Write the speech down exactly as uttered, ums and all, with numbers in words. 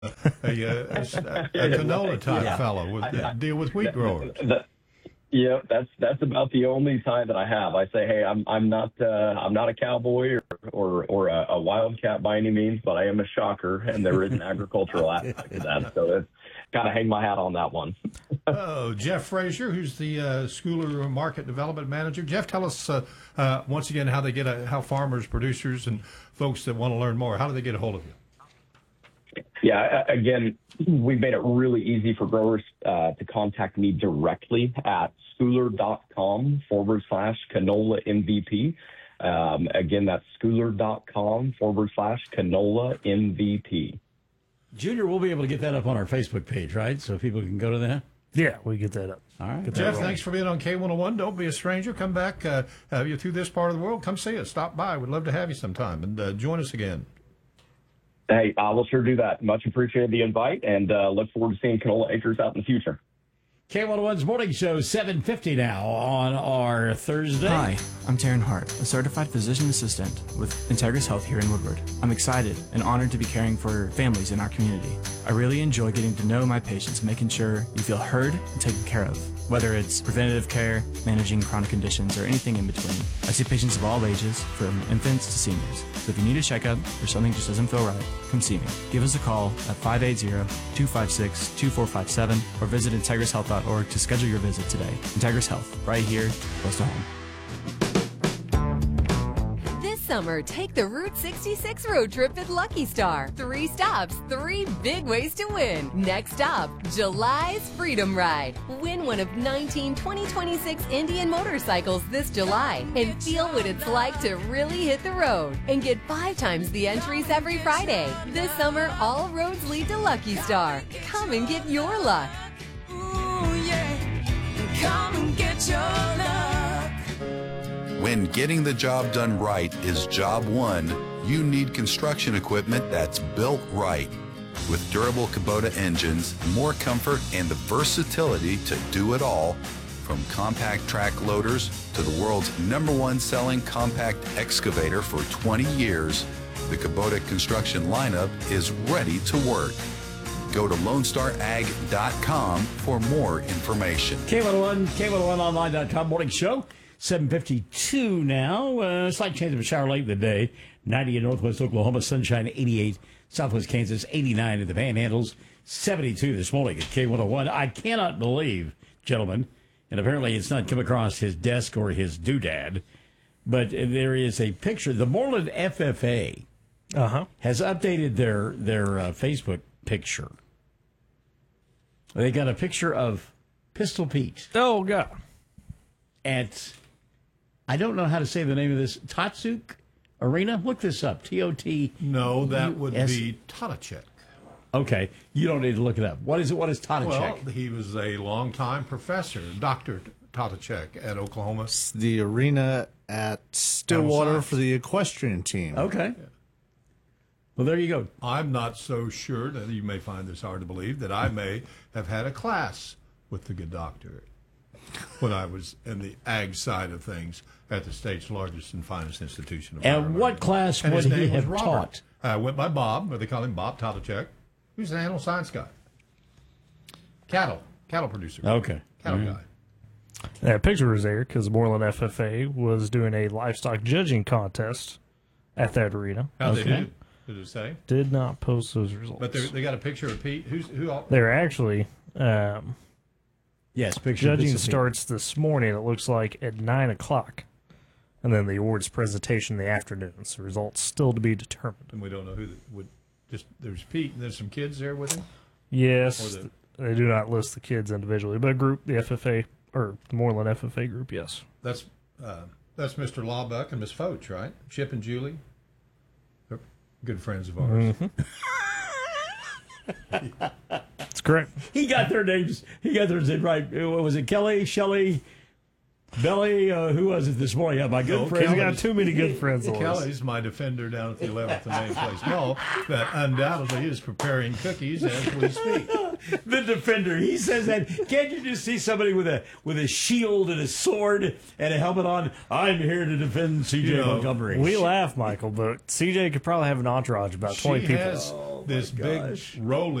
a, a, a, a canola type Yeah. fellow with I- I- deal with wheat growers. That- yeah, that's that's about the only time that I have. I say, hey, I'm I'm not uh, I'm not a cowboy or or, or a, a wildcat by any means, but I am a shocker, and there is an agricultural aspect to that. So it's kind of hang my hat on that one. Oh, Jeff Frazier, who's the uh, Schooler Market Development Manager. Jeff, tell us uh, uh, once again how they get a, how farmers, producers, and folks that want to learn more, how do they get a hold of you? Yeah, a- again, we've made it really easy for growers uh, to contact me directly at schooler.com forward slash canola MVP. Um, again, that's schooler.com forward slash canola M V P. Junior, we'll be able to get that up on our Facebook page, right? So people can go to that. Yeah, we get that up. All right. Jeff, thanks for being on K one oh one. Don't be a stranger. Come back. Uh, uh, you're through this part of the world. Come see us. Stop by. We'd love to have you sometime. And uh, join us again. Hey, I will sure do that. Much appreciate the invite, and uh, look forward to seeing canola acres out in the future. K one oh one's Morning Show, seven fifty now on our Thursday. Hi, I'm Taryn Hart, a certified physician assistant with Integris Health here in Woodward. I'm excited and honored to be caring for families in our community. I really enjoy getting to know my patients, making sure you feel heard and taken care of, whether it's preventative care, managing chronic conditions, or anything in between. I see patients of all ages, from infants to seniors. So if you need a checkup or something just doesn't feel right, come see me. Give us a call at five eight zero, two five six, two four five seven or visit integris health dot org to schedule your visit today. Integris Health, right here, close to home. This summer, take the Route sixty-six road trip at Lucky Star. Three stops, three big ways to win. Next stop, July's Freedom Ride. Win one of nineteen twenty twenty-six Indian motorcycles this July and feel what it's like to really hit the road. And get five times the entries every Friday. This summer, all roads lead to Lucky Star. Come and get your luck. Come and get your luck. When getting the job done right is job one, you need construction equipment that's built right. With durable Kubota engines, more comfort, and the versatility to do it all, from compact track loaders to the world's number one selling compact excavator for twenty years, the Kubota construction lineup is ready to work. Go to lone star ag dot com for more information. K one oh one, K one oh one online dot com Morning Show, seven fifty-two now. Uh, slight chance of a shower late in the day. ninety in northwest Oklahoma, sunshine eighty-eight. Southwest Kansas, eighty-nine in the Panhandles, seventy-two this morning at K one oh one. I cannot believe, gentlemen, and apparently it's not come across his desk or his doodad, but there is a picture. The Moreland F F A Uh-huh. has updated their, their uh, Facebook picture. They got a picture of Pistol Pete Oh, God. at, I don't know how to say the name of this, Tatsuk Arena? Look this up, T O T. No, that would S- be Tatachek. Okay, you don't need to look it up. What is it? What is Tatachek? Well, he was a longtime professor, Doctor Tatachek at Oklahoma. The arena at Stillwater Science. for the equestrian team. Okay. Well, there you go. I'm not so sure that you may find this hard to believe that I may have had a class with the good doctor when I was in the ag side of things at the state's largest and finest institution. Of And what class and would his he name was have Robert. taught? I went by Bob, but they call him Bob Tatachek. He was an animal science guy. Cattle, cattle producer. Okay. Cattle All right. guy. That picture was there because Moreland F F A was doing a livestock judging contest at that arena. How'd they Okay. do? Did it say? Did not post those results. But they they got a picture of Pete. Who's who? All, They're actually um, Yes, picture of judging Pistol Pete. starts this morning. It looks like at nine o'clock, and then the awards presentation in the afternoon. So results still to be determined. and we don't know who the, would. Just there's Pete, and there's some kids there with him. Yes, Or the- they do not list the kids individually, but a group, the F F A or the Moreland F F A group, yes. That's uh, that's Mister Lawbuck and Miss Foch, right? Chip and Julie. They're good friends of ours. That's correct. He got their names. He got their names right. What was it? Kelly, Shelley, Belly. Uh, who was it this morning? Yeah, my good No, friend. He's got too many good friends on this. Kelly's my defender down at the eleventh and Main Place Mall that undoubtedly is preparing cookies as we speak. The defender. He says that. Can't you just see somebody with a with a shield and a sword and a helmet on? I'm here to defend C J You know, Montgomery. We laugh, Michael, but C J could probably have an entourage of about twenty She people. has this big gosh. rolling